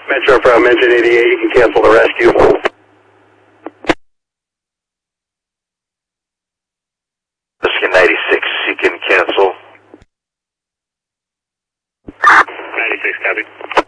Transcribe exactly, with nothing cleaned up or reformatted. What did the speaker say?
Metro from engine eighty-eight, you can cancel the rescue. Rescue ninety-six, you can cancel. ninety-six, copy.